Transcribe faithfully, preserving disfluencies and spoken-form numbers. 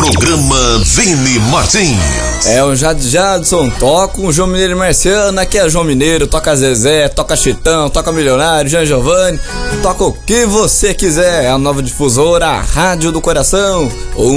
Programa Vini Martins. É o Jad Jadson, toca o João Mineiro e Marciano. Aqui é João Mineiro, toca Zezé, toca Chitão, toca Milionário, Jean Giovanni, toca o que você quiser. É a nova difusora, a Rádio do Coração.